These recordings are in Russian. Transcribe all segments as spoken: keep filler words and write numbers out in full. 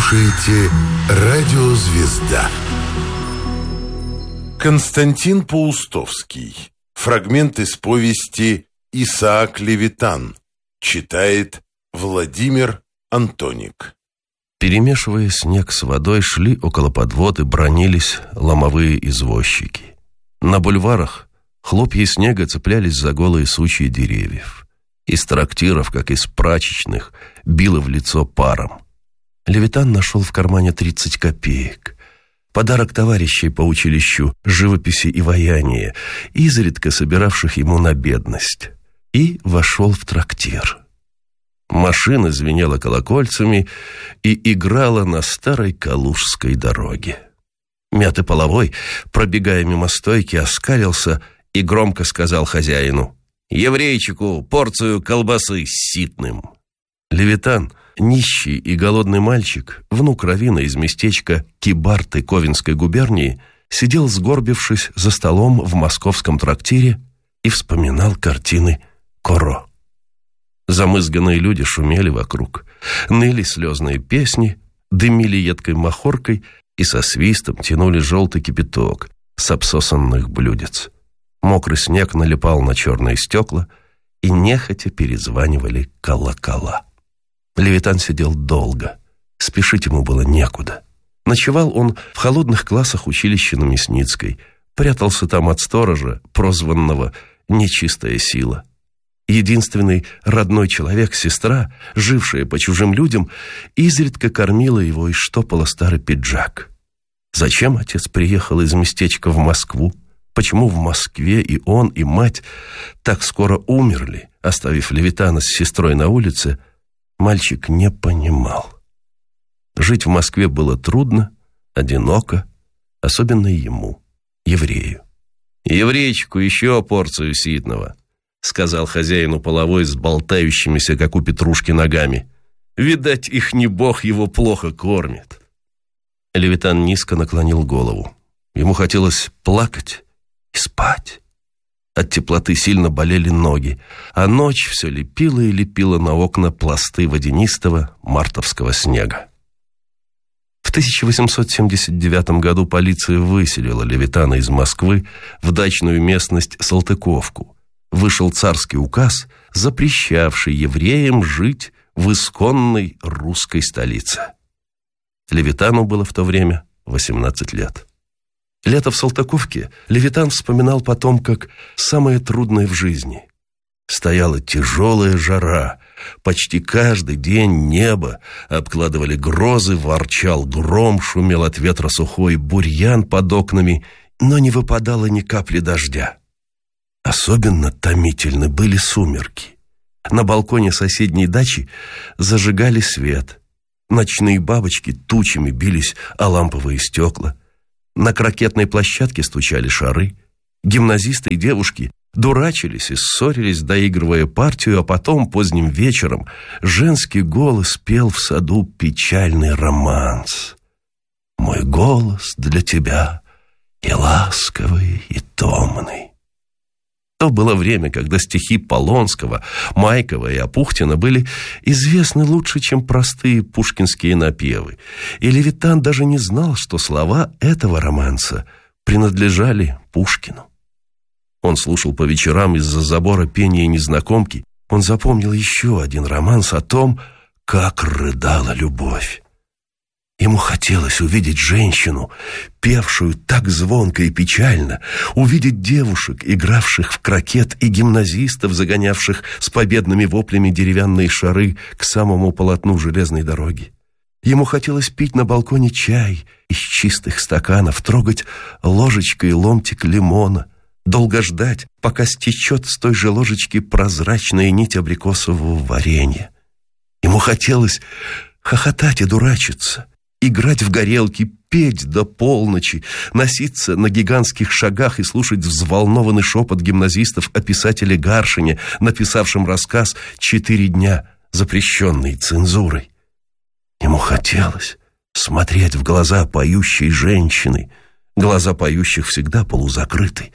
слушаете «Радио Звезда». Константин Паустовский. Фрагмент из повести «Исаак Левитан». Читает Владимир Антоник. Перемешивая снег с водой, шли около подвод и бранились ломовые извозчики. На бульварах хлопья снега цеплялись за голые сучья деревьев. Из трактиров, как из прачечных, било в лицо паром. Левитан нашел в кармане тридцать копеек. Подарок товарищей по училищу живописи и ваяния, изредка собиравших ему на бедность. И вошел в трактир. Машина звенела колокольцами и играла на старой калужской дороге. Мятый половой, пробегая мимо стойки, оскалился и громко сказал хозяину: «Еврейчику порцию колбасы с ситным». Левитан, нищий и голодный мальчик, внук раввина из местечка Кибарты Ковенской губернии, сидел, сгорбившись за столом в московском трактире и вспоминал картины Коро. Замызганные люди шумели вокруг, ныли слезные песни, дымили едкой махоркой и со свистом тянули желтый кипяток с обсосанных блюдец. Мокрый снег налипал на черные стекла, и нехотя перезванивали колокола. Левитан сидел долго, спешить ему было некуда. Ночевал он в холодных классах училища на Мясницкой, прятался там от сторожа, прозванного «Нечистая сила». Единственный родной человек, сестра, жившая по чужим людям, изредка кормила его и штопала старый пиджак. Зачем отец приехал из местечка в Москву? Почему в Москве и он, и мать так скоро умерли, оставив Левитана с сестрой на улице, мальчик не понимал. Жить в Москве было трудно, одиноко, особенно ему, еврею. «Еврейчику еще порцию ситного», — сказал хозяину половой с болтающимися, как у петрушки, ногами. «Видать, их не бог его плохо кормит». Левитан низко наклонил голову. Ему хотелось плакать и спать. От теплоты сильно болели ноги, а ночь все лепила и лепила на окна пласты водянистого мартовского снега. В тысяча восемьсот семьдесят девятом году полиция выселила Левитана из Москвы в дачную местность Салтыковку. Вышел царский указ, запрещавший евреям жить в исконной русской столице. Левитану было в то время восемнадцать лет. Лето в Салтыковке Левитан вспоминал потом как самое трудное в жизни. Стояла тяжелая жара, почти каждый день небо обкладывали грозы, ворчал гром, шумел от ветра сухой бурьян под окнами, но не выпадало ни капли дождя. Особенно томительны были сумерки. На балконе соседней дачи зажигали свет. Ночные бабочки тучами бились о ламповые стекла. На крокетной площадке стучали шары. Гимназисты и девушки дурачились и ссорились, доигрывая партию, а потом, поздним вечером, женский голос пел в саду печальный романс. «Мой голос для тебя и ласковый, и томный». То было время, когда стихи Полонского, Майкова и Апухтина были известны лучше, чем простые пушкинские напевы. И Левитан даже не знал, что слова этого романса принадлежали Пушкину. Он слушал по вечерам из-за забора пение незнакомки. Он запомнил еще один романс о том, как рыдала любовь. Ему хотелось увидеть женщину, певшую так звонко и печально, увидеть девушек, игравших в крокет, и гимназистов, загонявших с победными воплями деревянные шары к самому полотну железной дороги. Ему хотелось пить на балконе чай из чистых стаканов, трогать ложечкой ломтик лимона, долго ждать, пока стечет с той же ложечки прозрачная нить абрикосового варенья. Ему хотелось хохотать и дурачиться, играть в горелки, петь до полночи, носиться на гигантских шагах и слушать взволнованный шепот гимназистов о писателе Гаршине, написавшем рассказ «Четыре дня», запрещенный цензурой. Ему хотелось смотреть в глаза поющей женщины. Глаза поющих всегда полузакрыты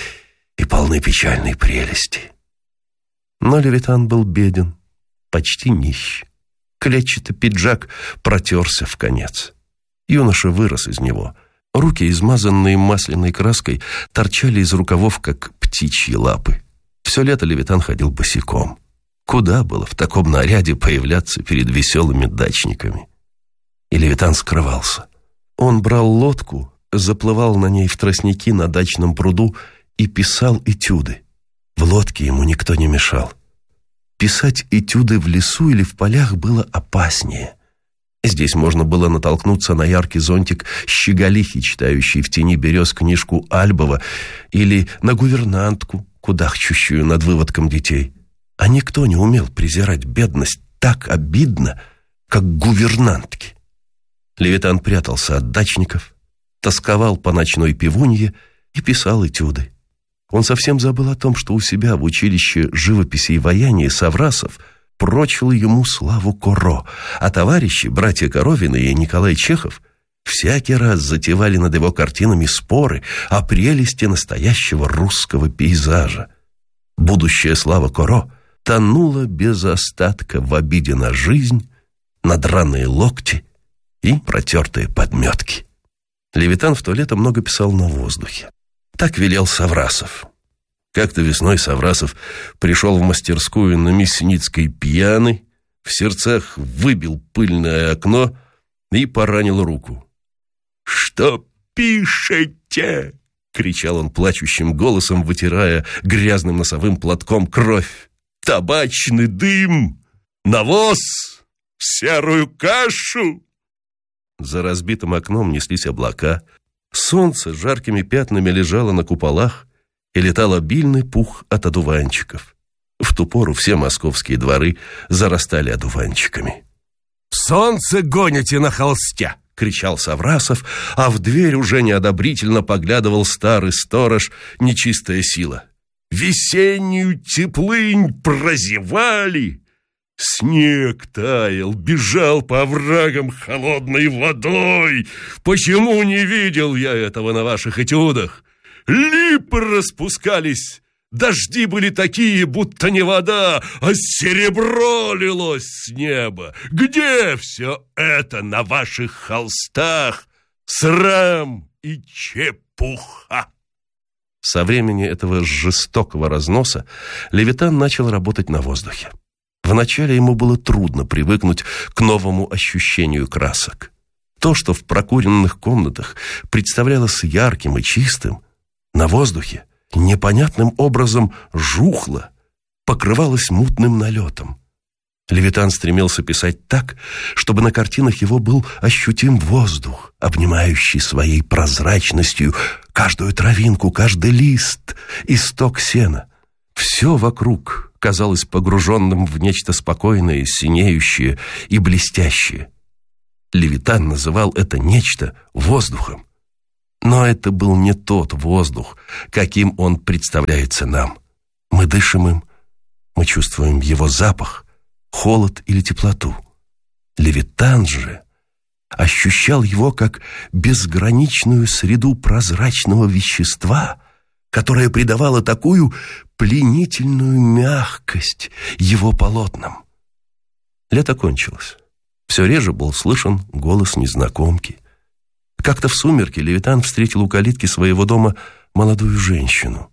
и полны печальной прелести. Но Левитан был беден, почти нищ. Клетчатый пиджак протерся в конец. Юноша вырос из него. Руки, измазанные масляной краской, торчали из рукавов, как птичьи лапы. Все лето Левитан ходил босиком. Куда было в таком наряде появляться перед веселыми дачниками? И Левитан скрывался. Он брал лодку, заплывал на ней в тростники на дачном пруду и писал этюды. В лодке ему никто не мешал. Писать этюды в лесу или в полях было опаснее. Здесь можно было натолкнуться на яркий зонтик щеголихи, читающей в тени берез книжку Альбова, или на гувернантку, кудахчущую над выводком детей. А никто не умел презирать бедность так обидно, как гувернантки. Левитан прятался от дачников, тосковал по ночной пивунье и писал этюды. Он совсем забыл о том, что у себя в училище живописи и ваяния Саврасов прочил ему славу Коро, а товарищи, братья Коровины и Николай Чехов, всякий раз затевали над его картинами споры о прелести настоящего русского пейзажа. Будущая слава Коро тонула без остатка в обиде на жизнь, на драные локти и протертые подметки. Левитан в то лето много писал на воздухе. Так велел Саврасов. Как-то весной Саврасов пришел в мастерскую на Мясницкой пьяный, в сердцах выбил пыльное окно и поранил руку. «Что пишете?» — кричал он плачущим голосом, вытирая грязным носовым платком кровь. «Табачный дым! Навоз! Серую кашу!» За разбитым окном неслись облака. Солнце жаркими пятнами лежало на куполах, и летал обильный пух от одуванчиков. В ту пору все московские дворы зарастали одуванчиками. «Солнце гоните на холсте!» — кричал Саврасов, а в дверь уже неодобрительно поглядывал старый сторож, нечистая сила. «Весеннюю теплынь прозевали!» Снег таял, бежал по оврагам холодной водой. Почему не видел я этого на ваших этюдах? Липы распускались, дожди были такие, будто не вода, а серебро лилось с неба. Где все это на ваших холстах? Срам и чепуха!» Со времени этого жестокого разноса Левитан начал работать на воздухе. Вначале ему было трудно привыкнуть к новому ощущению красок. То, что в прокуренных комнатах представлялось ярким и чистым, на воздухе непонятным образом жухло, покрывалось мутным налетом. Левитан стремился писать так, чтобы на картинах его был ощутим воздух, обнимающий своей прозрачностью каждую травинку, каждый лист, исток сена. Все вокруг казалось погруженным в нечто спокойное, синеющее и блестящее. Левитан называл это нечто воздухом. Но это был не тот воздух, каким он представляется нам. Мы дышим им, мы чувствуем его запах, холод или теплоту. Левитан же ощущал его как безграничную среду прозрачного вещества, которое придавало такую пленительную мягкость его полотнам. Лето кончилось. Все реже был слышен голос незнакомки. Как-то в сумерки Левитан встретил у калитки своего дома молодую женщину.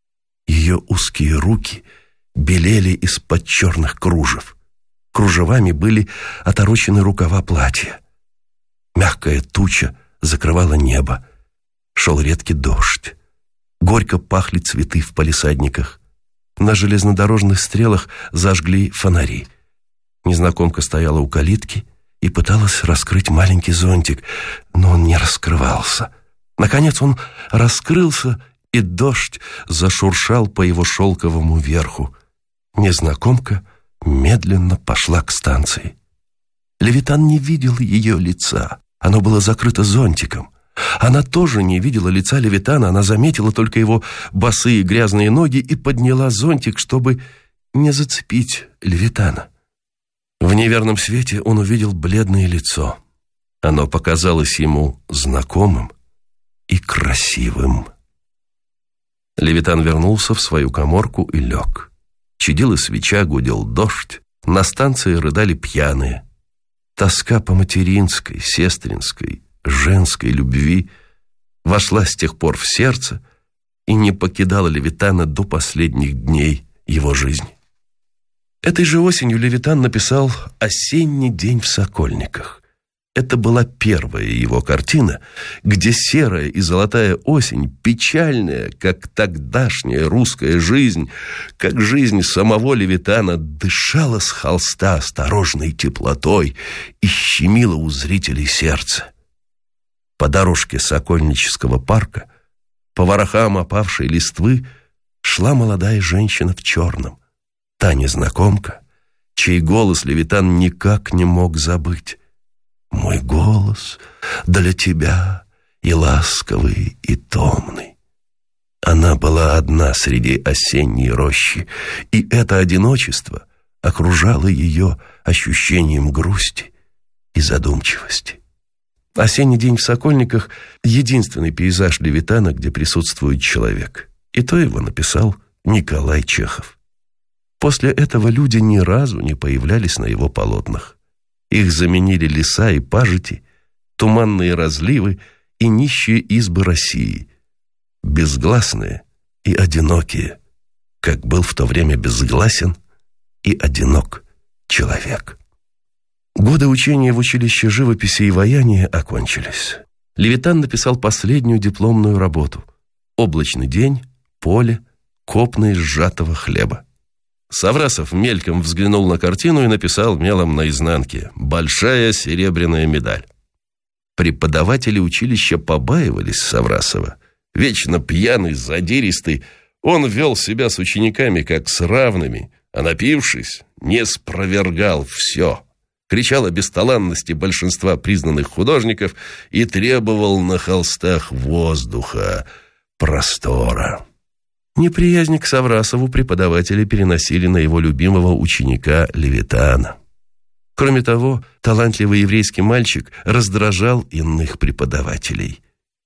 Ее узкие руки белели из-под черных кружев. Кружевами были оторочены рукава платья. Мягкая туча закрывала небо. Шел редкий дождь. Горько пахли цветы в палисадниках. На железнодорожных стрелах зажгли фонари. Незнакомка стояла у калитки и пыталась раскрыть маленький зонтик, но он не раскрывался. Наконец он раскрылся, и дождь зашуршал по его шелковому верху. Незнакомка медленно пошла к станции. Левитан не видел ее лица. Оно было закрыто зонтиком. Она тоже не видела лица Левитана. Она заметила только его босые грязные ноги и подняла зонтик, чтобы не зацепить Левитана. В неверном свете он увидел бледное лицо. Оно показалось ему знакомым и красивым. Левитан вернулся в свою каморку и лег. Чадила свеча, гудел дождь. На станции рыдали пьяные. Тоска по материнской, сестринской, женской любви вошла с тех пор в сердце и не покидала Левитана до последних дней его жизни. Этой же осенью Левитан написал «Осенний день в Сокольниках». Это была первая его картина, где серая и золотая осень, печальная, как тогдашняя русская жизнь, как жизнь самого Левитана, дышала с холста осторожной теплотой и щемила у зрителей сердце. По дорожке Сокольнического парка, по ворохам опавшей листвы, шла молодая женщина в черном, та незнакомка, чей голос Левитан никак не мог забыть. «Мой голос для тебя и ласковый, и томный». Она была одна среди осенней рощи, и это одиночество окружало ее ощущением грусти и задумчивости. «Осенний день в Сокольниках» — единственный пейзаж Левитана, где присутствует человек, и то его написал Николай Чехов. После этого люди ни разу не появлялись на его полотнах. Их заменили леса и пажити, туманные разливы и нищие избы России, безгласные и одинокие, как был в то время безгласен и одинок человек. Годы учения в училище живописи и ваяния окончились. Левитан написал последнюю дипломную работу «Облачный день, поле, копны из сжатого хлеба». Саврасов мельком взглянул на картину и написал мелом на изнанке «Большая серебряная медаль». Преподаватели училища побаивались Саврасова. Вечно пьяный, задиристый, он вел себя с учениками как с равными, а напившись, не спровергал все. Кричал о бесталанности большинства признанных художников и требовал на холстах воздуха, простора. Неприязнь к Саврасову преподаватели переносили на его любимого ученика Левитана. Кроме того, талантливый еврейский мальчик раздражал иных преподавателей.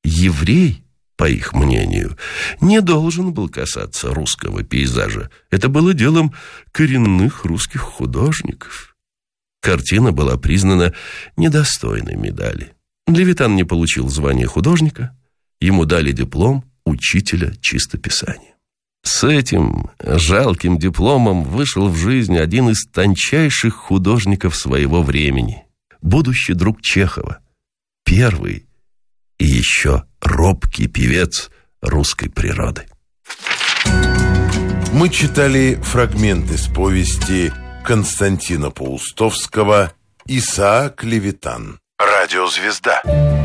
Еврей, по их мнению, не должен был касаться русского пейзажа. Это было делом коренных русских художников. Картина была признана недостойной медали. Левитан не получил звания художника, ему дали диплом учителя чистописания. С этим жалким дипломом вышел в жизнь один из тончайших художников своего времени, будущий друг Чехова, первый и еще робкий певец русской природы. Мы читали фрагмент из повести Константина Паустовского «Исаак Левитан». Радиозвезда.